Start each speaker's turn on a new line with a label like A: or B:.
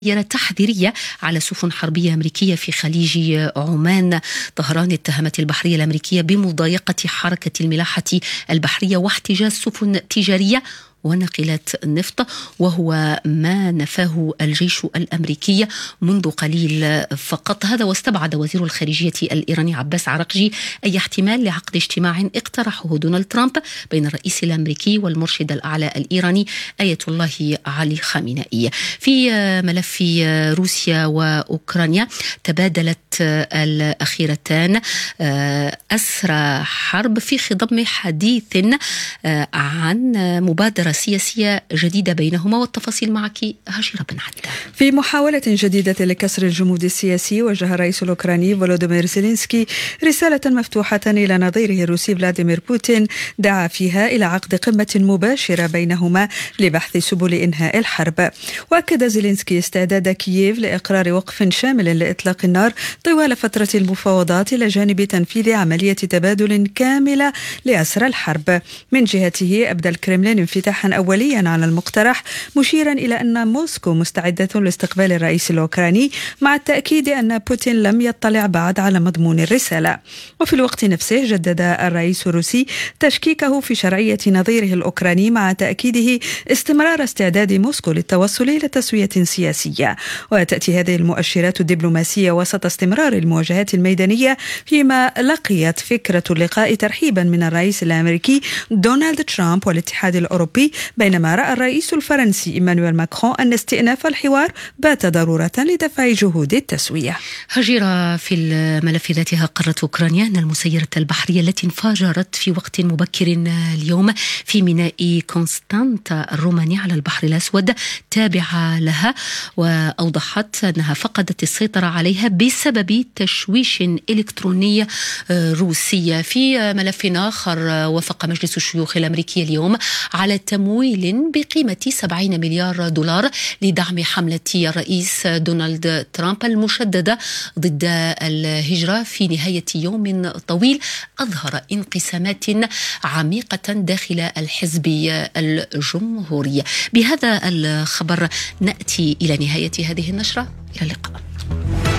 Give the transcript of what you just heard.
A: تحذيرية على سفن حربية أمريكية في خليج عمان. طهران اتهمت البحرية الأمريكية بمضايقة حركة الملاحة البحرية واحتجاز سفن تجارية وناقلات النفط، وهو ما نفاه الجيش الأمريكي منذ قليل فقط. هذا واستبعد وزير الخارجية الإيراني عباس عراقجي أي احتمال لعقد اجتماع اقترحه دونالد ترامب بين الرئيس الأمريكي والمرشد الأعلى الإيراني آية الله علي خامنئي. في ملف روسيا وأوكرانيا، تبادلت الأخيرتان أسرى حرب في خضم حديث عن مبادرة سياسية جديدة بينهما، والتفاصيل معك هاجرة بن عدة.
B: في محاولة جديدة لكسر الجمود السياسي، وجه الرئيس الأوكراني فولوديمير زيلينسكي رسالة مفتوحة إلى نظيره الروسي فلاديمير بوتين، دعا فيها إلى عقد قمة مباشرة بينهما لبحث سبل إنهاء الحرب. وأكد زيلينسكي استعداد كييف لإقرار وقف شامل لإطلاق النار طوال فترة المفاوضات، إلى جانب تنفيذ عملية تبادل كاملة لأسرى الحرب. من جهته أبدى الكرملين انفتاحا أوليا على المقترح، مشيرا إلى أن موسكو مستعدة لاستقبال الرئيس الأوكراني، مع التأكيد أن بوتين لم يطلع بعد على مضمون الرسالة. وفي الوقت نفسه جدد الرئيس الروسي تشكيكه في شرعية نظيره الأوكراني، مع تأكيده استمرار استعداد موسكو للتوصل إلى تسوية سياسية. وتأتي هذه المؤشرات الدبلوماسية وسط استمرار المواجهات الميدانية، فيما لقيت فكرة اللقاء ترحيبا من الرئيس الأمريكي دونالد ترامب والاتحاد الأوروبي، بينما رأى الرئيس الفرنسي إيمانويل ماكرون أن استئناف الحوار بات ضرورة لدفع جهود التسوية.
A: هجيرة في الملف ذاتها، قررت أوكرانيا أن المسيرة البحرية التي انفجرت في وقت مبكر اليوم في ميناء كونستانتا الروماني على البحر الأسود تابعة لها، وأوضحت أنها فقدت السيطرة عليها بسبب تشويش إلكتروني روسي. في ملف آخر، وافق مجلس الشيوخ الأمريكي اليوم على تمويل بقيمة 70 مليار دولار لدعم حملة الرئيس دونالد ترامب المشددة ضد الهجرة في نهاية يوم طويل أظهر انقسامات عميقة داخل الحزب الجمهوري. بهذا الخبر نأتي إلى نهاية هذه النشرة. إلى اللقاء.